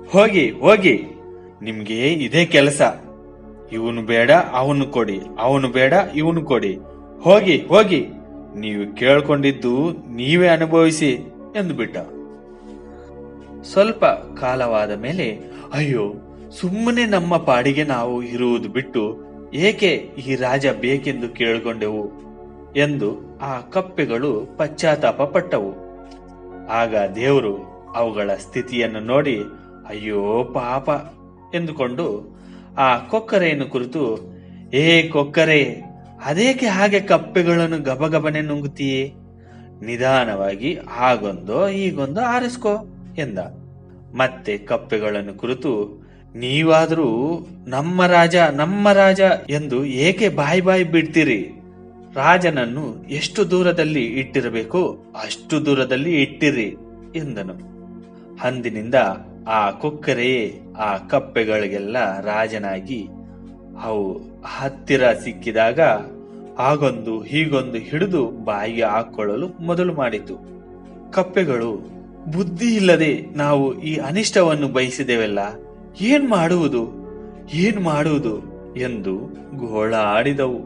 ಹೋಗಿ ಹೋಗಿ, ನಿಮ್ಗೆ ಇದೇ ಕೆಲಸ. ಇವನು ಬೇಡ ಅವನು ಕೊಡಿ, ಅವನು ಬೇಡ ಇವನು ಕೊಡಿ, ಹೋಗಿ ಹೋಗಿ, ನೀವು ಕೇಳ್ಕೊಂಡಿದ್ದು ನೀವೇ ಅನುಭವಿಸಿ ಎಂದು ಬಿಟ್ಟ. ಸ್ವಲ್ಪ ಕಾಲವಾದ ಮೇಲೆ, ಅಯ್ಯೋ, ಸುಮ್ಮನೆ ನಮ್ಮ ಪಾಡಿಗೆ ನಾವು ಇರುವುದು ಬಿಟ್ಟು ಏಕೆ ಈ ರಾಜ ಬೇಕೆಂದು ಕೇಳಿಕೊಂಡೆವು ಎಂದು ಆ ಕಪ್ಪೆಗಳು ಪಶ್ಚಾತ್ತಾಪ ಪಟ್ಟವು. ಆಗ ದೇವರು ಅವುಗಳ ಸ್ಥಿತಿಯನ್ನು ನೋಡಿ ಅಯ್ಯೋ ಪಾಪ ಎಂದುಕೊಂಡು ಆ ಕೊಕ್ಕರೆಯನ್ನು ಕುರಿತು, ಏ ಕೊಕ್ಕರೆ, ಅದೇಕೆ ಹಾಗೆ ಕಪ್ಪೆಗಳನ್ನು ಗಬಗಬನೆ ನುಂಗುತ್ತೀಯೇ? ನಿಧಾನವಾಗಿ ಹಾಗೊಂದೋ ಹೀಗೊಂದೋ ಆರಿಸ್ಕೋ ಎಂದ. ಮತ್ತೆ ಕಪ್ಪೆಗಳನ್ನು ಕುರಿತು, ನೀವಾದರೂ ನಮ್ಮ ರಾಜ ಎಂದು ಏಕೆ ಬಾಯಿ ಬಾಯಿ ಬಿಡ್ತೀರಿ? ರಾಜನನ್ನು ಎಷ್ಟು ದೂರದಲ್ಲಿ ಇಟ್ಟಿರಬೇಕೋ ಅಷ್ಟು ದೂರದಲ್ಲಿ ಇಟ್ಟಿರಿ ಎಂದನು. ಅಂದಿನಿಂದ ಆ ಕೊಕ್ಕರೆಯೇ ಆ ಕಪ್ಪೆಗಳಿಗೆಲ್ಲ ರಾಜನಾಗಿ ಅವು ಹತ್ತಿರ ಸಿಕ್ಕಿದಾಗ ಆಗೊಂದು ಹೀಗೊಂದು ಹಿಡಿದು ಬಾಯಿಗೆ ಹಾಕೊಳ್ಳಲು ಮೊದಲು ಮಾಡಿತು. ಕಪ್ಪೆಗಳು, ಬುದ್ಧಿ ಇಲ್ಲದೆ ನಾವು ಈ ಅನಿಷ್ಟವನ್ನು ಬಯಸಿದೆವಲ್ಲ, ಏನ್ ಮಾಡುವುದು ಎಂದು ಗೋಳಾಡಿದವು.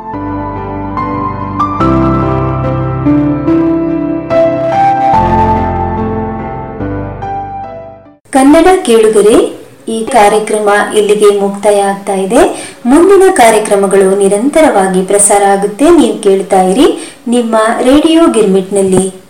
ಕನ್ನಡ ಕೇಳುಗರೆ, ಈ ಕಾರ್ಯಕ್ರಮ ಇಲ್ಲಿಗೆ ಮುಕ್ತಾಯ ಆಗ್ತಾ ಇದೆ. ಮುಂದಿನ ಕಾರ್ಯಕ್ರಮಗಳು ನಿರಂತರವಾಗಿ ಪ್ರಸಾರ ಆಗುತ್ತೆ. ನೀವು ಕೇಳ್ತಾ ಇರಿ ನಿಮ್ಮ ರೇಡಿಯೋ ಗಿರ್ಮಿಟ್ನಲ್ಲಿ.